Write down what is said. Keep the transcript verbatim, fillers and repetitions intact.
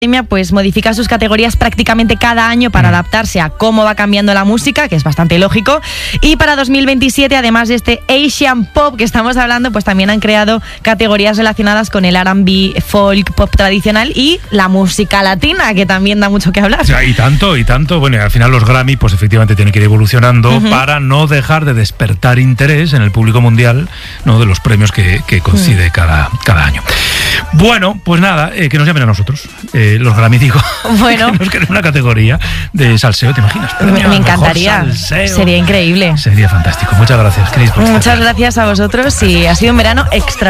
pues modifica sus categorías prácticamente cada año para adaptarse a cómo va cambiando la música, que es bastante lógico. Y para dos mil veintisiete, además de este Asian Pop que estamos hablando, pues también han creado categorías relacionadas con el R and B, folk, pop tradicional y la música latina, que también da mucho que hablar. O sea, y tanto, y tanto. Bueno, al final los Grammy, pues efectivamente tienen que ir evolucionando uh-huh. para no dejar de despertar interés en el público mundial, ¿no?, de los premios que, que concede uh-huh. cada, cada año. Bueno, pues nada, eh, que nos llamen a nosotros. Eh, los Grammy, digo, bueno, que nos queden una categoría de salseo, ¿te imaginas? Me, me encantaría, sería increíble. Sería fantástico. Muchas gracias, Cris. Muchas gracias a vosotros y ha sido un verano extra.